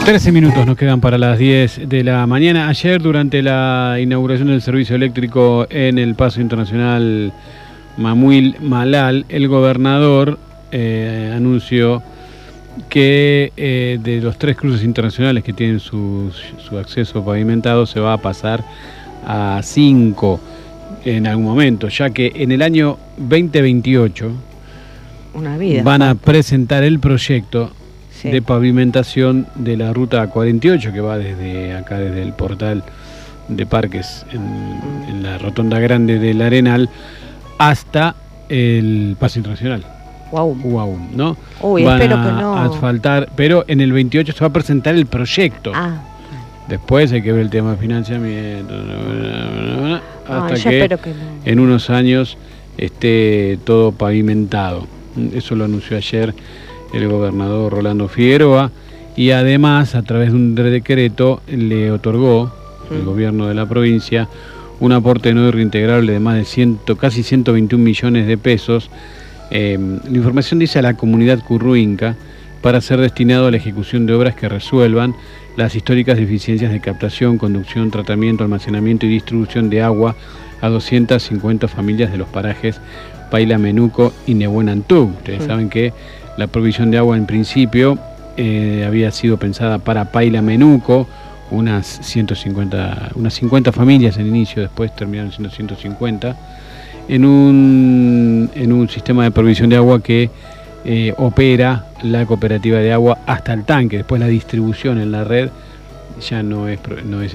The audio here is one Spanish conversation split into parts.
13 minutos nos quedan para las 10 de la mañana. Ayer, durante la inauguración del servicio eléctrico en el Paso Internacional Mamuil Malal, el gobernador anunció que de los 3 cruces internacionales que tienen su acceso pavimentado se va a pasar a 5 en algún momento, ya que en el año 2028 van a presentar el proyecto de pavimentación de la ruta 48 que va desde acá, desde el portal de Parques en la rotonda grande del Arenal hasta el Paso Internacional. Wow, ¿no? Espero que no asfaltar, pero en el 28 se va a presentar el proyecto. Después hay que ver el tema de financiamiento hasta que no, en unos años esté todo pavimentado. Eso lo anunció ayer el gobernador Rolando Figueroa, y además a través de un decreto le otorgó el gobierno de la provincia un aporte no reintegrable de más de casi 121 millones de pesos. La información dice a la comunidad curruinca para ser destinado a la ejecución de obras que resuelvan las históricas deficiencias de captación, conducción, tratamiento, almacenamiento y distribución de agua a 250 familias de los parajes Paila Menuco y Nehuenantú. Ustedes saben que la provisión de agua en principio había sido pensada para Paila Menuco, unas 50 familias en inicio, después terminaron siendo 150, en un sistema de provisión de agua que opera la cooperativa de agua hasta el tanque. Después la distribución en la red ya no es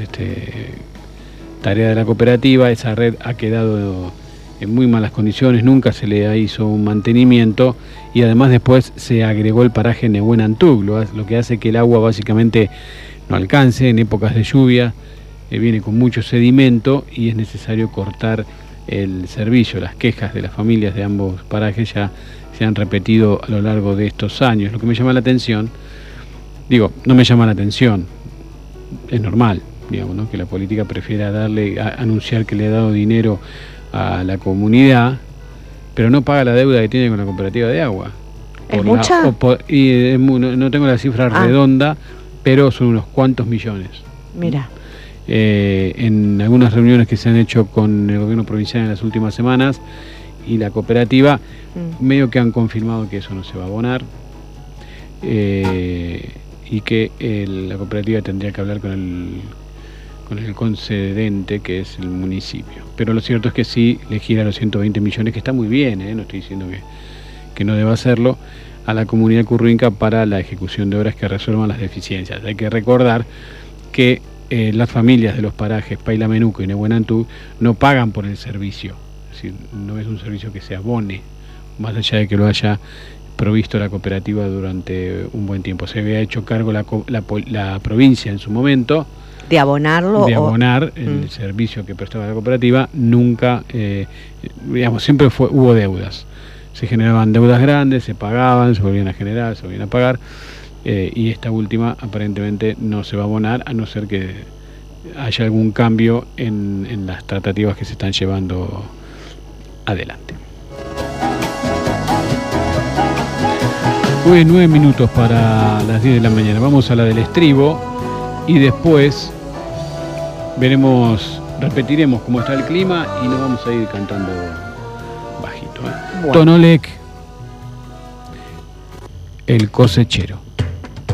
tarea de la cooperativa. Esa red ha quedado en muy malas condiciones, nunca se le hizo un mantenimiento, y además después se agregó el paraje Nehuenantú, lo que hace que el agua básicamente no alcance en épocas de lluvia, viene con mucho sedimento y es necesario cortar el servicio. Las quejas de las familias de ambos parajes ya se han repetido a lo largo de estos años. Lo que me llama la atención, no me llama la atención, es normal, ¿no? Que la política prefiera anunciar que le ha dado dinero a la comunidad, pero no paga la deuda que tiene con la cooperativa de agua. ¿Es mucha? No tengo la cifra redonda, pero son unos cuantos millones. Mira. En algunas reuniones que se han hecho con el gobierno provincial en las últimas semanas y la cooperativa, medio que han confirmado que eso no se va a abonar, y que la cooperativa tendría que hablar con el concedente, que es el municipio. Pero lo cierto es que sí le gira los 120 millones, que está muy bien, no estoy diciendo que no deba hacerlo, a la comunidad curruinca para la ejecución de obras que resuelvan las deficiencias. Hay que recordar que las familias de los parajes Paila Menuco y Nehuenantú no pagan por el servicio, es decir, no es un servicio que se abone, más allá de que lo haya provisto la cooperativa durante un buen tiempo. Se había hecho cargo la provincia en su momento de abonar el servicio que prestaba la cooperativa. Nunca, siempre hubo deudas. Se generaban deudas grandes, se pagaban, se volvían a generar, se volvían a pagar, y esta última aparentemente no se va a abonar, a no ser que haya algún cambio en las tratativas que se están llevando adelante. Hoy 9 minutos para las 10 de la mañana. Vamos a la del estribo y después repetiremos cómo está el clima y nos vamos a ir cantando bajito. Bueno. Tonolec, el cosechero.